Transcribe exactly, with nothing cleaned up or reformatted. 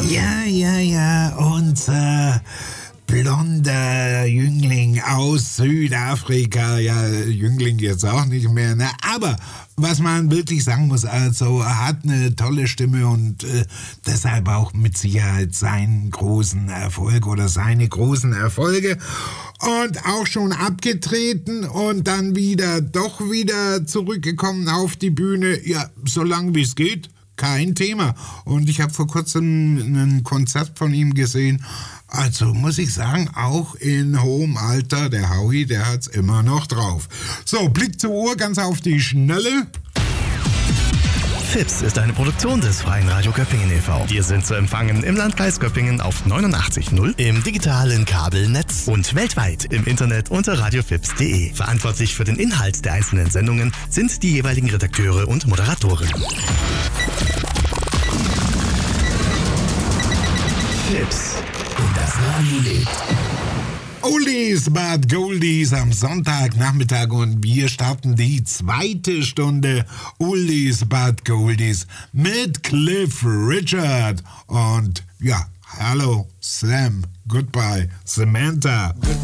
Ja, ja, ja, unser blonder Jüngling aus Südafrika. Ja, Jüngling jetzt auch nicht mehr, ne? Aber was man wirklich sagen muss, also er hat eine tolle Stimme und äh, deshalb auch mit Sicherheit seinen großen Erfolg oder seine großen Erfolge. Und auch schon abgetreten und dann wieder, doch wieder zurückgekommen auf die Bühne. Ja, so lange wie es geht. Kein Thema. Und ich habe vor kurzem ein Konzert von ihm gesehen. Also muss ich sagen, auch in hohem Alter, der Howie, der hat's immer noch drauf. So, Blick zur Uhr, ganz auf die Schnelle. Fips ist eine Produktion des Freien Radio Göppingen e V Wir sind zu empfangen im Landkreis Göppingen auf neunundachtzig Komma null, im digitalen Kabelnetz und weltweit im Internet unter radiofips punkt de. Verantwortlich für den Inhalt der einzelnen Sendungen sind die jeweiligen Redakteure und Moderatoren. Fips und das Radio lebt. Oldies but Goldies am Sonntagnachmittag und wir starten die zweite Stunde Oldies but Goldies mit Cliff Richard und ja, hallo Sam, goodbye Samantha.